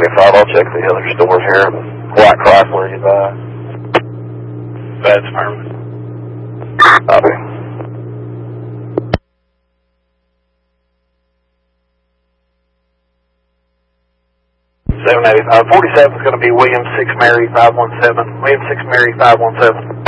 785, I'll check the other stores here. White Chrysler, you buy? That's permanent. Copy. 47 is going to be William 6 Mary 517. William 6 Mary 517.